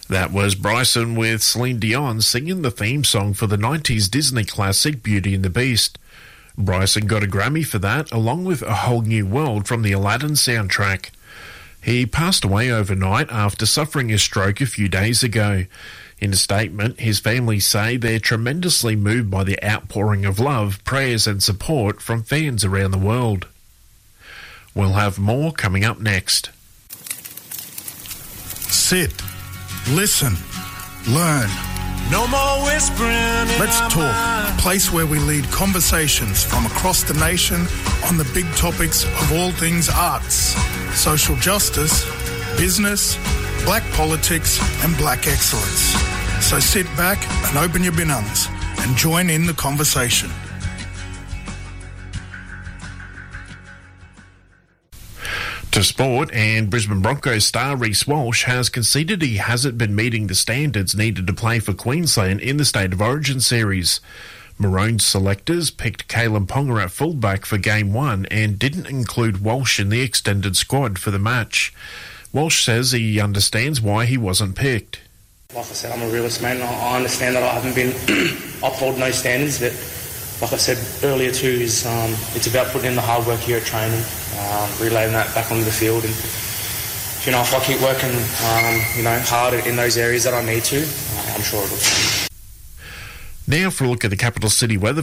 That was Bryson with Celine Dion singing the theme song for the 90s Disney classic Beauty and the Beast. Bryson got a Grammy for that, along with A Whole New World from the Aladdin soundtrack. He passed away overnight after suffering a stroke a few days ago. In a statement, his family say they're tremendously moved by the outpouring of love, prayers and support from fans around the world. We'll have more coming up next. Sit. Listen, learn. No more whispering. Let's talk. A place where we lead conversations from across the nation on the big topics of all things arts, social justice, business, black politics and black excellence. So sit back and open your binounds and join in the conversation. To sport, and Brisbane Broncos star Reece Walsh has conceded he hasn't been meeting the standards needed to play for Queensland in the State of Origin series. Maroons selectors picked Kalen Ponga at fullback for Game 1 and didn't include Walsh in the extended squad for the match. Walsh says he understands why he wasn't picked. Like I said, I'm a realist, mate, and I understand that I haven't been uphold no standards, but like I said earlier too, is it's about putting in the hard work here at training, relaying that back onto the field, and if I keep working, hard in those areas that I need to, I'm sure it'll change. Now for a look at the capital city weather